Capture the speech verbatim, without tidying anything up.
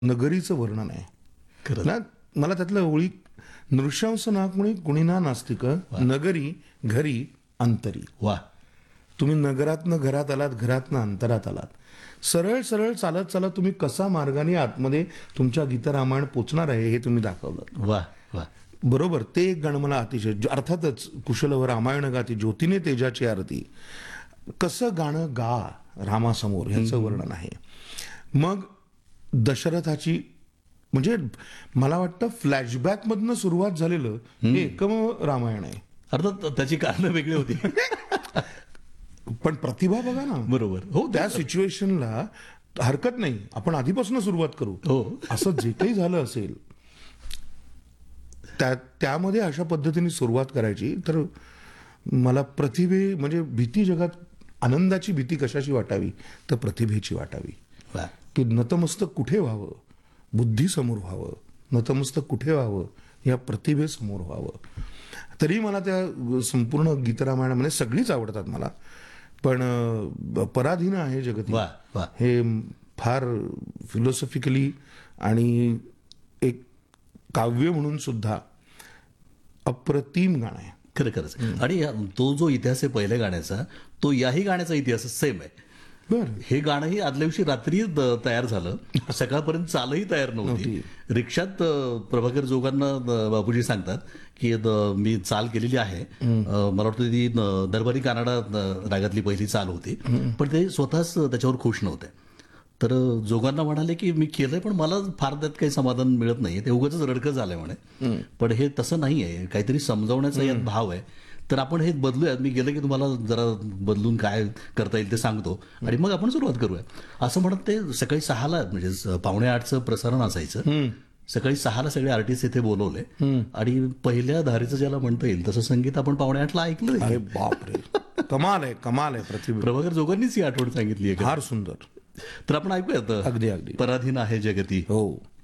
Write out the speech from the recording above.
नगरीचं वर्णन आहे खरंच. ना. मला त्यातलं ओळी नृशंस नाकुणी कुणीना नास्तिक नगरी घरी अंतरी. वा. तुम्ही नगरातनं घरात आलात, घरातनं अंतरात आलात. सरळ सरळ चालत चालत तुम्ही कसा मार्गाने आतमध्ये तुमच्या गीतरामायण पोचणार आहे हे तुम्ही दाखवलं. वा वा. बरोबर. ते एक गाणं मला अतिशय, अर्थातच कुशलवर रामायण गाती ज्योतीने तेजाची आरती, कसं गाणं गा रामासमोर ह्याचं वर्णन आहे. मग दशरथाची, म्हणजे मला वाटतं फ्लॅशबॅक मधनं सुरुवात झालेलं हे एकमेव रामायण आहे. अर्थात त्याची कारणं वेगळी होती. पण प्रतिभा बघा ना. बरोबर. हो, त्या सिच्युएशनला हरकत नाही, आपण आधीपासून सुरुवात करू. हो. असं जे काही झालं असेल त्या त्यामध्ये अशा पद्धतीने सुरुवात करायची. तर मला प्रतिभे म्हणजे भीती जगात, आनंदाची भीती कशाची वाटावी तर प्रतिभेची वाटावी. वा. की नतमस्तक कुठे व्हावं, बुद्धीसमोर व्हावं, नतमस्तक कुठे व्हावं या प्रतिभेसमोर व्हावं. तरी मला त्या संपूर्ण गीतरामायणामध्ये सगळीच आवडतात मला. पण अ, पराधीन आहे जगती वा वा. हे फार फिलॉसॉफिकली आणि एक काव्य म्हणून सुद्धा अप्रतिम गाणं आहे. खरं खरंच. आणि या- तो जो इतिहास आहे पहिल्या गाण्याचा, तो याही गाण्याचा इतिहास सेम आहे. बरं. हे गाणंही आदल्या दिवशी रात्री द- तयार झालं, सकाळपर्यंत चालही तयार नव्हती. रिक्षात अ, प्रभाकर जोगांना अ, बापूजी सांगतात की द- मी चाल केलेली आहे. अ, मला वाटतं ती अ, दरबारी कानाडा अ, रागातली पहिली चाल होती, पण ते स्वतःच त्याच्यावर खुश नव्हते. तर अ, जोगांना म्हणाले की मी केलंय पण मला फार त्यात काही समाधान मिळत नाही, ते उगाच रडकं झालंय म्हणे. पण हे तसं नाही आहे, काहीतरी समजावण्याचा यात भाव आहे. तर आपण हे बदलूयात, मी गेलं की तुम्हाला जरा बदलून काय करता येईल ते सांगतो आणि मग आपण सुरुवात करूया असं म्हणत ते सकाळी सहाला, म्हणजे स- पावणे आठचं प्रसारण असायचं. सकाळी सहाला सगळे आर्टिस्ट इथे बोलवले आणि पहिल्या धारेचं ज्याला म्हणता येईल तसं संगीत आपण पावणे आठला अरे ऐकलं. बाप रे, कमाल आहे, कमाल आहे. प्रतिभा प्रभाकर जोगांनीच ही आठवण सांगितली आहे. फार सुंदर. तर आपण ऐकूयात. अगदी अगदी. पराधीन आहे जगती. हो.